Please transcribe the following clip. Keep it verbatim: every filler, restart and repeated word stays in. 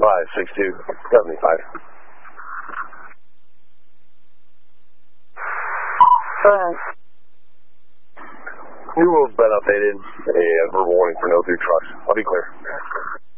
five six two seventy-five. Alright. New rules been updated. A verbal warning for no through trucks. I'll be clear.